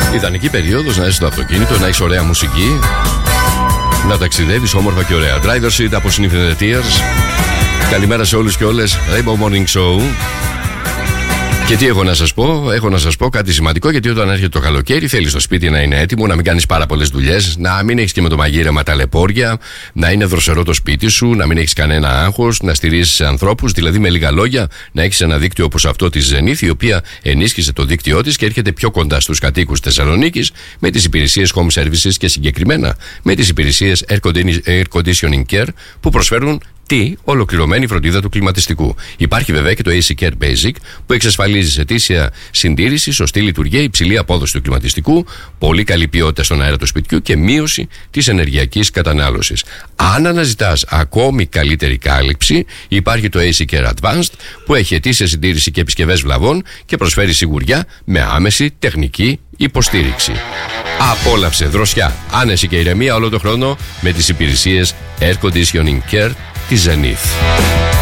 Ιδανική περίοδος να είσαι στο αυτοκίνητο, να έχεις ωραία μουσική, να ταξιδεύεις όμορφα και ωραία. Driver Seat από Infinite Tears. Καλημέρα σε όλους και όλες. Rainbow Morning Show. Και τι έχω να σας πω? Έχω να σας πω κάτι σημαντικό, γιατί όταν έρχεται το καλοκαίρι θέλεις το σπίτι να είναι έτοιμο, να μην κάνεις πάρα πολλές δουλειές, να μην έχεις και με το μαγείρεμα ταλαιπώρια, να είναι δροσερό το σπίτι σου, να μην έχεις κανένα άγχος, να στηρίζεις ανθρώπους, δηλαδή με λίγα λόγια να έχεις ένα δίκτυο όπως αυτό της Zenith, η οποία ενίσχυσε το δίκτυό της και έρχεται πιο κοντά στους κατοίκους Θεσσαλονίκης με τις υπηρεσίες home services και συγκεκριμένα με τις υπηρεσίες air conditioning care που προσφέρουν ολοκληρωμένη φροντίδα του κλιματιστικού. Υπάρχει βέβαια και το AC Care Basic που εξασφαλίζει ετήσια συντήρηση, σωστή λειτουργία, υψηλή απόδοση του κλιματιστικού, πολύ καλή ποιότητα στον αέρα του σπιτιού και μείωση της ενεργειακής κατανάλωσης. Αν αναζητάς ακόμη καλύτερη κάλυψη, υπάρχει το AC Care Advanced που έχει ετήσια συντήρηση και επισκευές βλαβών και προσφέρει σιγουριά με άμεση τεχνική υποστήριξη. Απόλαυσε δροσιά, άνεση και ηρεμία όλο τον χρόνο με τις υπηρεσίες Air Conditioning Care της Zenith.